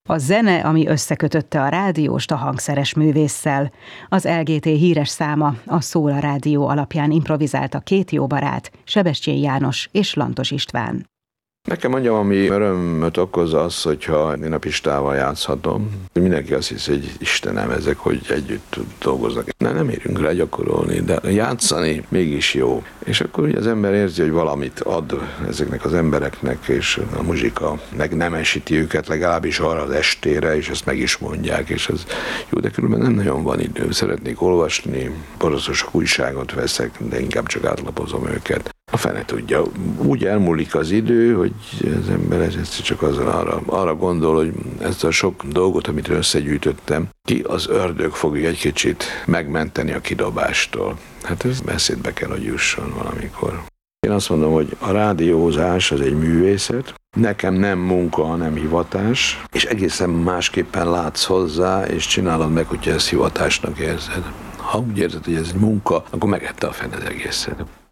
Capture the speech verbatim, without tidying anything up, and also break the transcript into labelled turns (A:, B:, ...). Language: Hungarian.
A: A zene, ami összekötötte a rádióst a hangszeres művésszel. Az el gé té híres száma a Szóla Rádió alapján improvizálta két jó barát, Sebestyén János és Lantos István.
B: Nekem mondjam, ami örömöt okoz az, hogyha én a Pistával játszhatom. Mindenki azt hiszi, hogy Istenem, ezek, hogy együtt dolgoznak. Ne, nem érünk rá gyakorolni, de játszani mégis jó. És akkor ugye az ember érzi, hogy valamit ad ezeknek az embereknek, és a muzsika megnemesíti őket legalábbis arra az estére, és ezt meg is mondják, és ez jó, de különben nem nagyon van idő. Szeretnék olvasni, borzasztó sok újságot veszek, de inkább csak átlapozom őket. A fene tudja, úgy elmúlik az idő, hogy az ember ezt csak azon arra, arra gondol, hogy ezt a sok dolgot, amit összegyűjtöttem, ki az ördög fogja egy kicsit megmenteni a kidobástól. Hát ez beszédbe kell, hogy jusson valamikor. Én azt mondom, hogy a rádiózás az egy művészet, nekem nem munka, hanem hivatás, és egészen másképpen látsz hozzá, és csinálod meg, hogyha ezt hivatásnak érzed. Ha úgy érzed, hogy ez egy munka, akkor megette a fene az egészet.